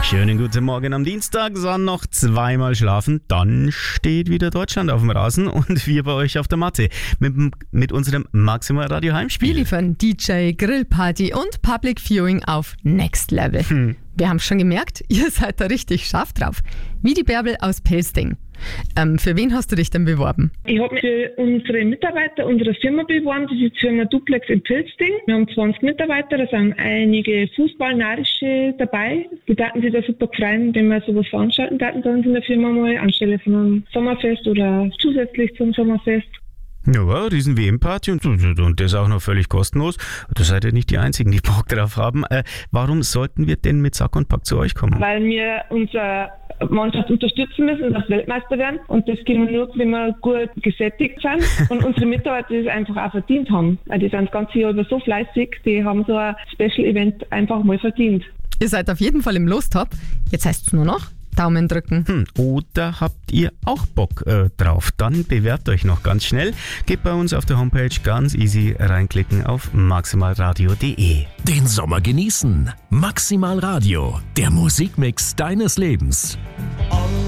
Schönen guten Morgen am Dienstag, so noch zweimal schlafen, dann steht wieder Deutschland auf dem Rasen und wir bei euch auf der Matte mit unserem Maximal Radio Heimspiel. Wir liefern DJ, Grillparty und Public Viewing auf Next Level. Wir haben schon gemerkt, ihr seid da richtig scharf drauf. Wie die Bärbel aus Pelsding. Für wen hast du dich denn beworben? Ich habe mich für unsere Mitarbeiter unserer Firma beworben. Das ist die Firma Duplex in Pelsding. Wir haben 20 Mitarbeiter, da sind einige Fußballnarische dabei. Die daten sich da super freuen, wenn wir sowas veranstalten daten bei uns in der Firma mal anstelle von einem Sommerfest oder zusätzlich zum Sommerfest. Ja, riesen WM-Party und das auch noch völlig kostenlos. Da seid ihr nicht die Einzigen, die Bock drauf haben. Warum sollten wir denn mit Sack und Pack zu euch kommen? Weil wir unsere Mannschaft unterstützen müssen und das Weltmeister werden. Und das können wir nur, wenn wir gut gesättigt sind und unsere Mitarbeiter das einfach auch verdient haben. Weil die sind das ganze Jahr über so fleißig, die haben so ein Special-Event einfach mal verdient. Ihr seid auf jeden Fall im Lostop. Jetzt heißt es nur noch Daumen drücken. Oder habt ihr auch Bock drauf? Dann bewerbt euch noch ganz schnell. Geht bei uns auf der Homepage ganz easy reinklicken auf maximalradio.de. Den Sommer genießen. Maximal Radio, der Musikmix deines Lebens.